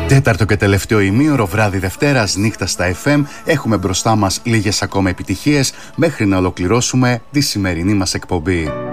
Τέταρτο και τελευταίο ημίωρο, βράδυ Δευτέρας, νύχτα στα FM. Έχουμε μπροστά μας λίγες ακόμα επιτυχίες μέχρι να ολοκληρώσουμε τη σημερινή μας εκπομπή.